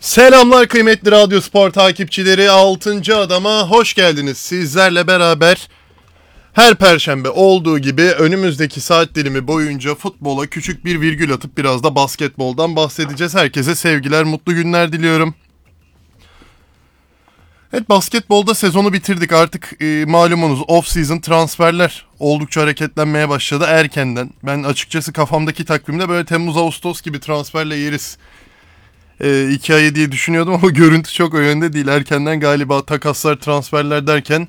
Selamlar kıymetli Radyo Spor takipçileri, 6. Adama hoş geldiniz. Sizlerle beraber her perşembe olduğu gibi önümüzdeki saat dilimi boyunca futbola küçük bir virgül atıp biraz da basketboldan bahsedeceğiz. Herkese sevgiler, mutlu günler diliyorum. Evet, basketbolda sezonu bitirdik artık, malumunuz off-season transferler oldukça hareketlenmeye başladı erkenden. Ben açıkçası kafamdaki takvimde böyle Temmuz-Ağustos gibi transferle yeriz 2 ay diye düşünüyordum ama görüntü çok o yönde değil. Erkenden galiba takaslar, transferler derken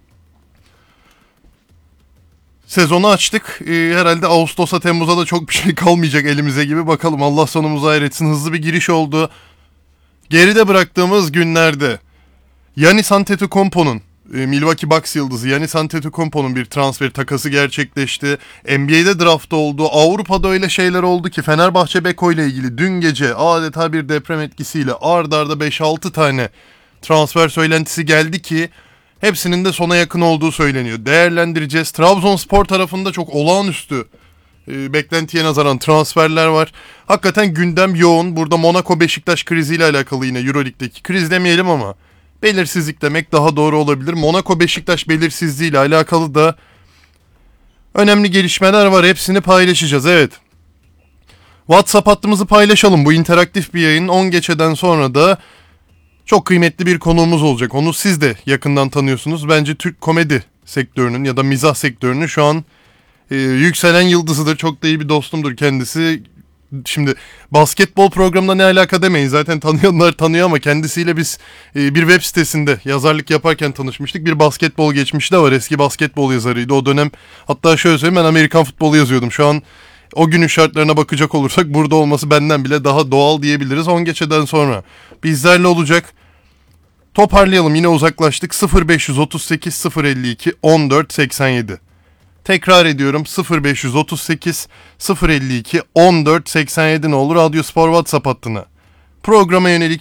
sezonu açtık. Herhalde Ağustos'a, Temmuz'a da çok bir şey kalmayacak elimize gibi. Bakalım, Allah sonumuzu hayretsin. Hızlı bir giriş oldu. Geride bıraktığımız günlerde Giannis Antetokounmpo'nun, Milwaukee Bucks yıldızı Giannis Antetokounmpo'nun bir transfer takası gerçekleşti. NBA'de draft oldu. Avrupa'da öyle şeyler oldu ki Fenerbahçe Beko ile ilgili dün gece adeta bir deprem etkisiyle ard arda 5-6 tane transfer söylentisi geldi ki hepsinin de sona yakın olduğu söyleniyor. Değerlendireceğiz. Trabzonspor tarafında çok olağanüstü beklentiye nazaran transferler var. Hakikaten gündem yoğun. Burada Monaco Beşiktaş kriziyle alakalı, yine Euroleague'deki kriz demeyelim ama belirsizlik demek daha doğru olabilir. Monaco Beşiktaş belirsizliği ile alakalı da önemli gelişmeler var. Hepsini paylaşacağız. Evet. WhatsApp hattımızı paylaşalım. Bu interaktif bir yayın. 10 geçeden sonra da çok kıymetli bir konuğumuz olacak. Onu siz de yakından tanıyorsunuz. Bence Türk komedi sektörünün ya da mizah sektörünün şu an yükselen yıldızıdır. Çok da iyi bir dostumdur kendisi. Şimdi basketbol programında ne alaka demeyin. Zaten tanıyanlar tanıyor ama kendisiyle biz bir web sitesinde yazarlık yaparken tanışmıştık. Bir basketbol geçmişi de var. Eski basketbol yazarıydı. O dönem, hatta şöyle söyleyeyim, ben Amerikan futbolu yazıyordum. Şu an o günün şartlarına bakacak olursak burada olması benden bile daha doğal diyebiliriz. 10 geçeden sonra bizlerle olacak. Toparlayalım, yine uzaklaştık. 0538 052 14 87. Tekrar ediyorum, 0538 052 14 87 ne olur Radyo Spor WhatsApp hattına. Programa yönelik